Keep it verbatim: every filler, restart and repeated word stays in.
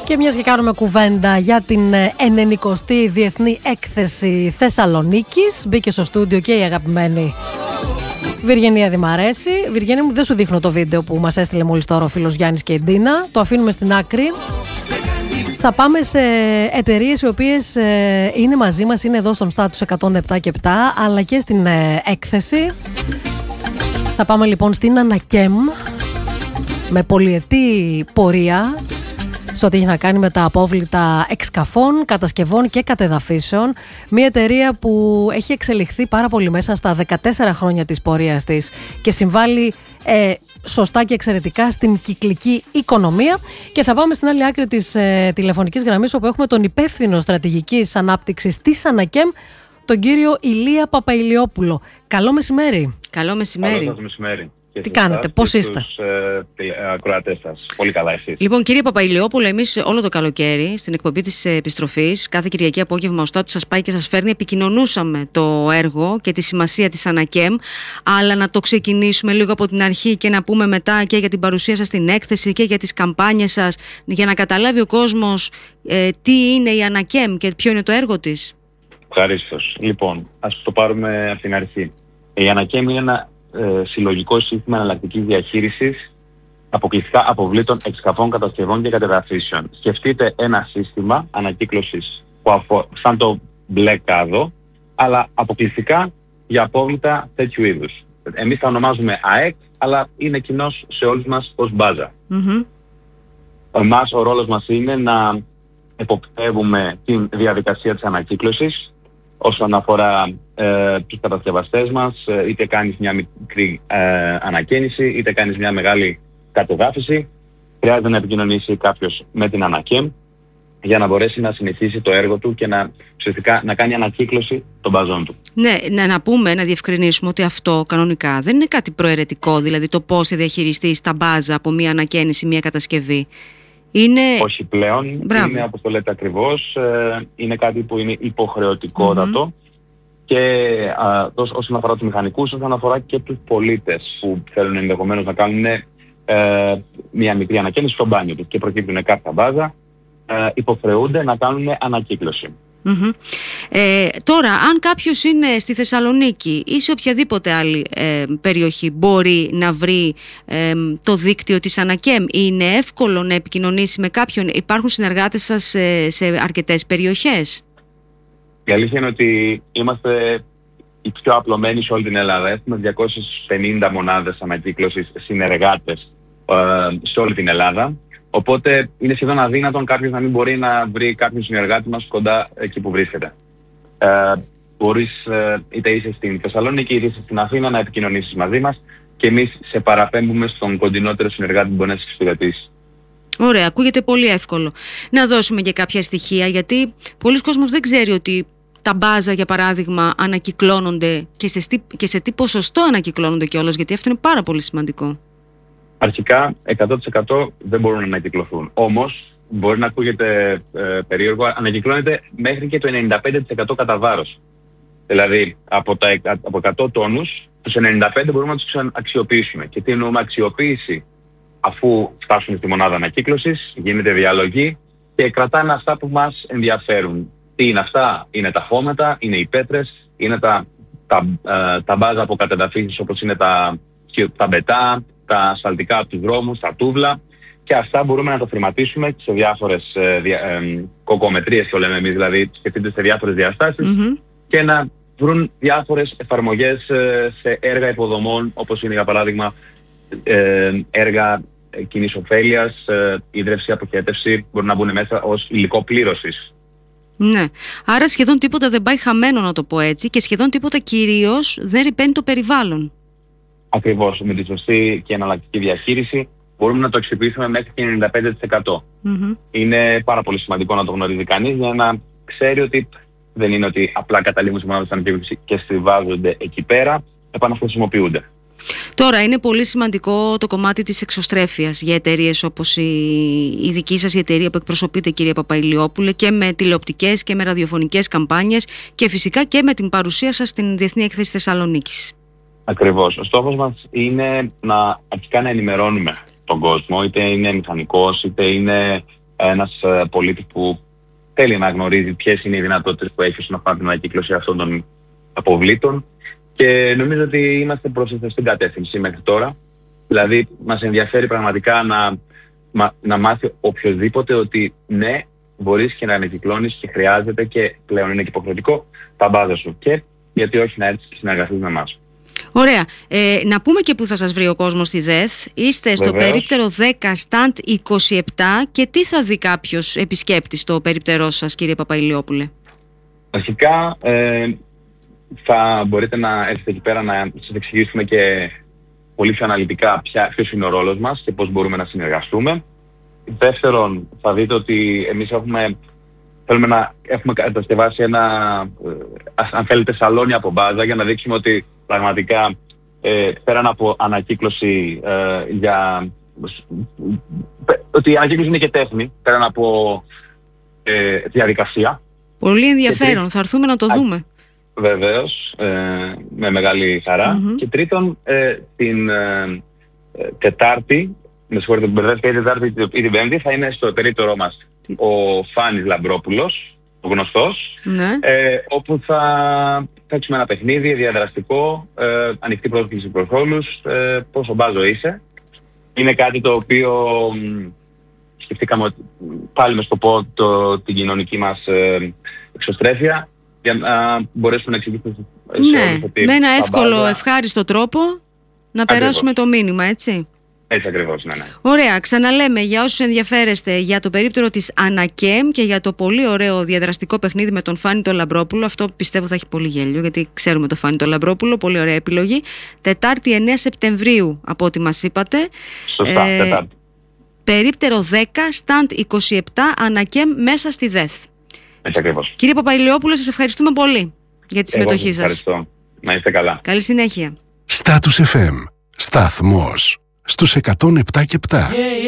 Και μιας και κάνουμε κουβέντα για την ενενηκοστή Διεθνή Έκθεση Θεσσαλονίκης, μπήκε στο στούντιο και η αγαπημένη Βυργενία Δημαρέση. Βυργένη μου, δεν σου δείχνω το βίντεο που μας έστειλε μόλις τώρα ο φίλος Γιάννης και η Ντίνα. Το αφήνουμε στην άκρη. Θα πάμε σε εταιρείες οι οποίες είναι μαζί μας, είναι εδώ στον Status εκατόν επτά και επτά, αλλά και στην έκθεση. Θα πάμε λοιπόν στην Ανακέμ, με πολυετή πορεία σε ό,τι έχει να κάνει με τα απόβλητα εξκαφών, κατασκευών και κατεδαφίσεων. Μια εταιρεία που έχει εξελιχθεί πάρα πολύ μέσα στα δεκατέσσερα χρόνια της πορείας της και συμβάλλει ε, σωστά και εξαιρετικά στην κυκλική οικονομία. Και θα πάμε στην άλλη άκρη της ε, τηλεφωνικής γραμμής, όπου έχουμε τον υπεύθυνο στρατηγικής ανάπτυξης της Ανακέμ, τον κύριο Ηλία Παπαηλιόπουλο. Καλό μεσημέρι. Καλό μεσημέρι. Καλό μεσημέρι. Τι κάνετε, πώς είστε? Στους ε, ακροατές σας. Πολύ καλά, εσείς? Λοιπόν, κύριε Παπαηλιόπουλο, εμείς όλο το καλοκαίρι στην εκπομπή της Επιστροφής, κάθε Κυριακή απόγευμα ο Στάτους σας πάει και σας φέρνει, επικοινωνούσαμε το έργο και τη σημασία της Ανακέμ. Αλλά να το ξεκινήσουμε λίγο από την αρχή και να πούμε μετά και για την παρουσία σας στην έκθεση και για τις καμπάνιες σας, για να καταλάβει ο κόσμος ε, τι είναι η Ανακέμ και ποιο είναι το έργο της. Ευχαρίστως. Λοιπόν, ας το πάρουμε από την αρχή. Η Ανακέμ είναι ένα Ε, συλλογικό σύστημα εναλλακτικής διαχείρισης αποκλειστικά αποβλήτων εξκαφών, κατασκευών και κατεδαφίσεων. Σκεφτείτε ένα σύστημα ανακύκλωσης που αφο... σαν το μπλε κάδο, αλλά αποκλειστικά για απόβλητα τέτοιου είδους. Εμείς τα ονομάζουμε ΑΕΚ, αλλά είναι κοινός σε όλους μας ως μπάζα. Mm-hmm. Εμάς, ο ρόλος μας είναι να εποπτεύουμε τη διαδικασία της ανακύκλωσης όσον αφορά ε, τους κατασκευαστές μας, ε, είτε κάνεις μια μικρή ε, ανακαίνιση, είτε κάνεις μια μεγάλη κατεδάφιση. Χρειάζεται να επικοινωνήσει κάποιος με την Ανακέμ για να μπορέσει να συνεχίσει το έργο του και να, ουσιαστικά, να κάνει ανακύκλωση των μπαζών του. Ναι, να, να πούμε, να διευκρινίσουμε ότι αυτό κανονικά δεν είναι κάτι προαιρετικό, δηλαδή το πώς θα διαχειριστείς τα μπάζα από μια ανακαίνιση, μια κατασκευή. Είναι... Όχι πλέον, Μπράβο. είναι όπως το λέτε ακριβώς, ε, είναι κάτι που είναι υποχρεωτικότατο mm-hmm. και α, τόσο, όσον αφορά τους μηχανικούς, όσον αφορά και τους πολίτες που θέλουν ενδεχομένως να κάνουν ε, μια μικρή ανακαίνιση στο μπάνιο τους και προκύπτουν κάποια μπάζα, ε, υποχρεούνται να κάνουν ανακύκλωση. Mm-hmm. Ε, τώρα, αν κάποιος είναι στη Θεσσαλονίκη ή σε οποιαδήποτε άλλη ε, περιοχή, μπορεί να βρει ε, το δίκτυο της Ανακέμ? Είναι εύκολο να επικοινωνήσει με κάποιον? Υπάρχουν συνεργάτες σας σε, σε αρκετές περιοχές? Η αλήθεια είναι ότι είμαστε οι πιο απλωμένοι σε όλη την Ελλάδα. Έχουμε διακόσιες πενήντα μονάδες ανακύκλωσης, συνεργάτες ε, σε όλη την Ελλάδα. Οπότε είναι σχεδόν αδύνατον κάποιος να μην μπορεί να βρει κάποιον συνεργάτη μας κοντά εκεί που βρίσκεται. Ε, μπορείς ε, είτε είσαι στην Θεσσαλονίκη είτε είσαι στην Αθήνα να επικοινωνήσεις μαζί μας και εμείς σε παραπέμπουμε στον κοντινότερο συνεργάτη που μπορεί να σε εξυπηρετήσει. Ωραία, ακούγεται πολύ εύκολο. Να δώσουμε και κάποια στοιχεία, γιατί πολλοί κόσμος δεν ξέρει ότι τα μπάζα, για παράδειγμα, ανακυκλώνονται και σε, και σε τι ποσοστό ανακυκλώνονται κιόλας, γιατί αυτό είναι πάρα πολύ σημαντικό. Αρχικά εκατό τοις εκατό δεν μπορούν να ανακυκλωθούν. Όμως, μπορεί να ακούγεται ε, περίεργο, ανακυκλώνεται μέχρι και το ενενήντα πέντε τοις εκατό κατά βάρος. Δηλαδή, από, τα, από εκατό τόνους, τους ενενήντα πέντε μπορούμε να τους αξιοποιήσουμε. Και τι εννοούμε αξιοποίηση? Αφού φτάσουν στη μονάδα ανακύκλωσης, γίνεται διαλογή και κρατάνε αυτά που μας ενδιαφέρουν. Τι είναι αυτά? Είναι τα φώματα, είναι οι πέτρες, είναι τα, τα, ε, τα μπάζα από κατεδαφίσεις, όπως είναι τα, τα μπετά, τα ασφαλτικά από τους δρόμους, τα τούβλα, και αυτά μπορούμε να το χρηματίσουμε σε διάφορες ε, δια, ε, κοκομετρίες, το λέμε εμείς, δηλαδή σκεφτείτε σε διάφορες διαστάσεις mm-hmm. και να βρουν διάφορες εφαρμογές ε, σε έργα υποδομών, όπως είναι για παράδειγμα ε, έργα κοινής ωφέλειας, ε, ίδρυυση, αποχέτευση, μπορούν να μπουν μέσα ως υλικό πλήρωσης. Ναι, άρα σχεδόν τίποτα δεν πάει χαμένο, να το πω έτσι, και σχεδόν τίποτα κυρίως δεν ρυπαίνει το περιβάλλον. Ακριβώς, με τη σωστή και εναλλακτική διαχείριση μπορούμε να το αξιοποιήσουμε μέχρι και ενενήντα πέντε τοις εκατό. Mm-hmm. Είναι πάρα πολύ σημαντικό να το γνωρίζει κανείς για να ξέρει ότι δεν είναι ότι απλά καταλήγουν σε μονάδες ανακύκλωσης και στριβάζονται εκεί πέρα, επαναχρησιμοποιούνται. Τώρα, είναι πολύ σημαντικό το κομμάτι της εξωστρέφειας για εταιρείες όπως η, η δική σας η εταιρεία που εκπροσωπείτε, κύριε Παπαηλιόπουλε, και με τηλεοπτικές και με ραδιοφωνικές καμπάνιες και φυσικά και με την παρουσία σας στην Διεθνή Έκθεση Θεσσαλονίκης. Ακριβώς. Ο στόχος μας είναι να αρχικά να ενημερώνουμε τον κόσμο, είτε είναι μηχανικός, είτε είναι ένας ε, πολίτης που θέλει να γνωρίζει ποιες είναι οι δυνατότητες που έχει όσον αφορά την ανακύκλωση αυτών των αποβλήτων. Και νομίζω ότι είμαστε προς τη σωστή κατεύθυνση μέχρι τώρα. Δηλαδή, μας ενδιαφέρει πραγματικά να, να μάθει οποιοδήποτε ότι ναι, μπορείς και να ανακυκλώνεις και χρειάζεται και πλέον είναι και υποχρεωτικό τα μπάζα σου. Και γιατί όχι να έρθεις και συνεργαστείς με εμάς. Ωραία. Ε, να πούμε και πού θα σας βρει ο κόσμος στη ΔΕΘ. Είστε στο Βεβαίως. περίπτερο δέκα, σταντ είκοσι επτά. Και τι θα δει κάποιος επισκέπτης στο περίπτερό σας, κύριε Παπαϊλιόπουλε? Αρχικά, ε, θα μπορείτε να έρθετε εκεί πέρα να σας εξηγήσουμε και πολύ πιο αναλυτικά ποιος είναι ο ρόλος μας και πώς μπορούμε να συνεργαστούμε. Δεύτερον, θα δείτε ότι εμείς έχουμε, θέλουμε να έχουμε κατασκευάσει ένα, αν θέλετε, σαλόνι από μπάζα για να δείξουμε ότι πραγματικά ε, πέραν από ανακύκλωση ε, για... ότι η ανακύκλωση είναι και τέχνη, πέραν από ε, διαδικασία. Πολύ ενδιαφέρον. Θα έρθουμε να το δούμε. Βεβαίως, ε, με μεγάλη χαρά. Mm-hmm. Και τρίτον, ε, την ε, Τετάρτη, με συγχωρείτε που μπερδεύτηκα, η Τετάρτη ή την Πέμπτη, θα είναι στο περίπτερό μας ο Φάνης Λαμπρόπουλος, ο γνωστός, ναι. ε, όπου θα παίξουμε ένα παιχνίδι διαδραστικό, ε, ανοιχτή πρόσκληση προς όλους, ε, πόσο μπάζο είσαι. Είναι κάτι το οποίο σκεφτήκαμε ότι, πάλι με σκοπό το, την κοινωνική μας ε, εξωστρέφεια, για να μπορέσουμε να εξηγήσουμε σε ναι, όλους ότι με ένα εύκολο, μπάζα... ευχάριστο τρόπο να Ακριβώς. περάσουμε το μήνυμα, έτσι. Έτσι ακριβώς, ναι, ναι. Ωραία, ξαναλέμε για όσους ενδιαφέρεστε για το περίπτερο της Ανακέμ και για το πολύ ωραίο διαδραστικό παιχνίδι με τον Φάνη τον Λαμπρόπουλο. Αυτό πιστεύω θα έχει πολύ γέλιο, γιατί ξέρουμε τον Φάνη τον Λαμπρόπουλο, πολύ ωραία επιλογή. Τετάρτη εννέα Σεπτεμβρίου, από ό,τι μας είπατε. Σωστά, ε, Τετάρτη. Περίπτερο δέκα, σταντ είκοσι επτά, Ανακέμ, μέσα στη ΔΕΘ. Έτσι ακριβώς. Κύριε Παπαϊλιόπουλο, σας ευχαριστούμε πολύ για τη συμμετοχή σας. Ευχαριστώ. Να είστε καλά. Καλή συνέχεια. Status εφ εμ. Σταθμός στους εκατόν επτά και επτά.